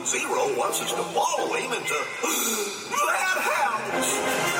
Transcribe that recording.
Zero wants us to follow him into that house.